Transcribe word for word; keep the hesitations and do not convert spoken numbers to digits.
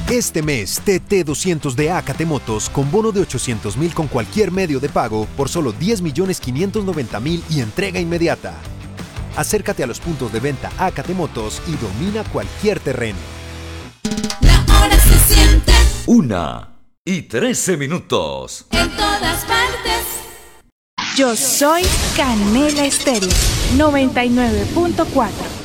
Este mes, T T doscientos de Acate Motos con bono de ochocientos mil con cualquier medio de pago por solo diez millones quinientos noventa mil y entrega inmediata. Acércate a los puntos de venta Acate Motos y domina cualquier terreno. La hora se siente. Una y trece minutos. En todas partes. Yo soy Canela Estéreo noventa y nueve punto cuatro.